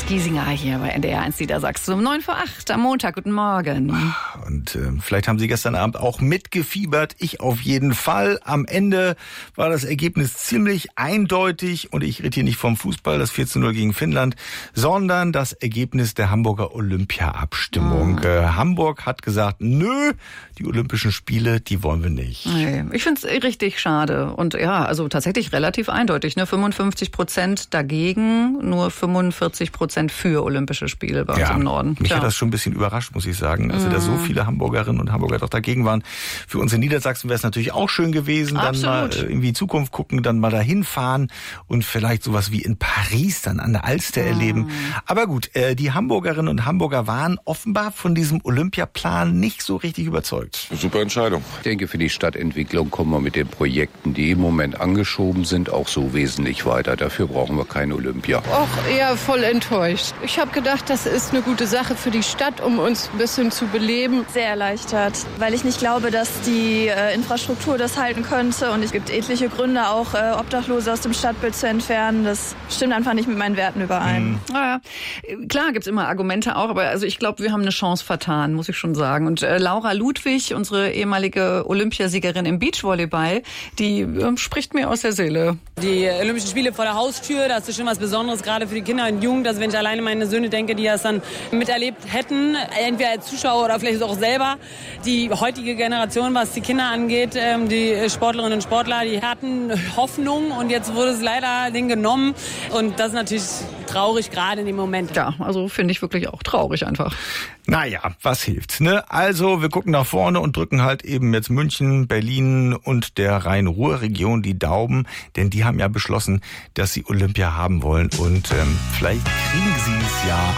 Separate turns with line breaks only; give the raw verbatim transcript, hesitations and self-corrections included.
Giesinger hier bei N D R eins Niedersachsen um neun vor acht am Montag. Guten Morgen.
Und äh, vielleicht haben Sie gestern Abend auch mitgefiebert. Ich auf jeden Fall. Am Ende war das Ergebnis ziemlich eindeutig. Und ich rede hier nicht vom Fußball, das vier zu null gegen Finnland, sondern das Ergebnis der Hamburger Olympia-Abstimmung. Mhm. Äh, Hamburg hat gesagt, nö, die Olympischen Spiele, die wollen wir nicht.
Nee, ich finde es richtig schade. Und ja, also tatsächlich relativ eindeutig. Ne? fünfundfünfzig Prozent dagegen, nur fünfundvierzig Prozent für Olympische Spiele bei uns
ja,
im Norden.
Mich
ja.
hat das schon ein bisschen überrascht, muss ich sagen. Also, dass so viele Hamburgerinnen und Hamburger doch dagegen waren. Für uns in Niedersachsen wäre es natürlich auch schön gewesen, dann
Absolut.
mal irgendwie Zukunft gucken, dann mal dahin fahren und vielleicht sowas wie in Paris dann an der Alster mm. erleben. Aber gut, die Hamburgerinnen und Hamburger waren offenbar von diesem Olympiaplan nicht so richtig überzeugt.
Super Entscheidung.
Ich denke, für die Stadtentwicklung kommen wir mit den Projekten, die im Moment angeschoben sind, auch so wesentlich weiter. Dafür brauchen wir kein Olympia.
Och, eher voll enttäuscht. Ich habe gedacht, das ist eine gute Sache für die Stadt, um uns ein bisschen zu beleben.
Sehr erleichtert, weil ich nicht glaube, dass die äh, Infrastruktur das halten könnte. Und es gibt etliche Gründe, auch äh, Obdachlose aus dem Stadtbild zu entfernen. Das stimmt einfach nicht mit meinen Werten überein.
Mhm. Ja, klar gibt's immer Argumente auch, aber also ich glaube, wir haben eine Chance vertan, muss ich schon sagen. Und äh, Laura Ludwig, unsere ehemalige Olympiasiegerin im Beachvolleyball, die äh, spricht mir aus der Seele.
Die Olympischen Spiele vor der Haustür, das ist schon was Besonderes, gerade für die Kinder und Jugend. Also wenn ich alleine meine Söhne denke, die das dann miterlebt hätten, entweder als Zuschauer oder vielleicht auch selber. Die heutige Generation, was die Kinder angeht, die Sportlerinnen und Sportler, die hatten Hoffnung und jetzt wurde es leider denen genommen. Und das ist natürlich traurig, gerade in dem Moment.
Ja, also finde ich wirklich auch traurig einfach.
Naja, was hilft's, ne? Also, wir gucken nach vorne und drücken halt eben jetzt München, Berlin und der Rhein-Ruhr-Region die Daumen, denn die haben ja beschlossen, dass sie Olympia haben wollen und ähm, vielleicht kriegen sie es ja